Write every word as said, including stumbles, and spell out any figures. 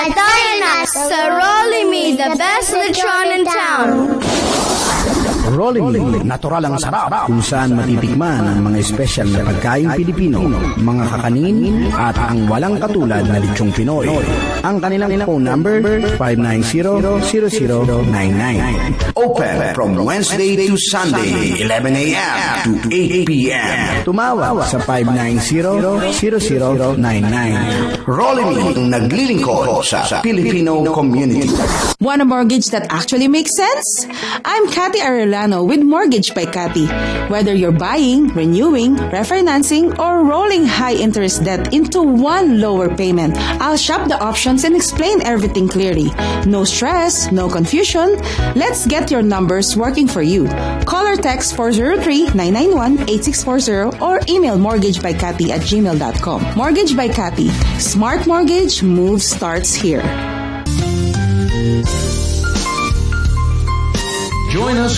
Join us sa Rolling Me, the best lechon in town. Rolling Me, natural ang sarap, kung saan matitikman ang mga espesyal na pagkain Pilipino, mga kakanin, at ang walang katulad na lechong Pinoy. Ang kanilang phone number, five nine zero, zero zero nine nine. Open from Wednesday to Sunday, eleven a.m. to eight p.m. Tumawag sa five nine zero, zero zero nine nine. Rolling Me, ang naglilingkod sa Filipino community. Want a mortgage that actually makes sense? I'm Cathy Arellano with Mortgage by Cathy. Whether you're buying, renewing, refinancing, or rolling high-interest debt into one lower payment, I'll shop the options and explain everything clearly. No stress, no confusion. Let's get your numbers working for you. Call or text four zero three, nine nine one, eight six four zero or email mortgagebycathy at gmail dot com. Mortgage by Cathy. Smart mortgage, move starts here. Join us